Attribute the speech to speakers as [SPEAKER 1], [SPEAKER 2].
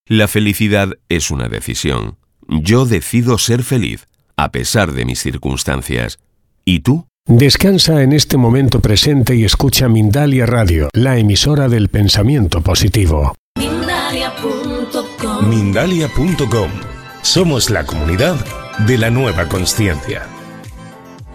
[SPEAKER 1] La felicidad es una decisión. Yo decido ser feliz, a pesar de mis circunstancias. ¿Y tú?
[SPEAKER 2] Descansa en este momento presente y escucha Mindalia Radio, la emisora del pensamiento positivo.
[SPEAKER 3] Mindalia.com. Somos la comunidad de la nueva consciencia.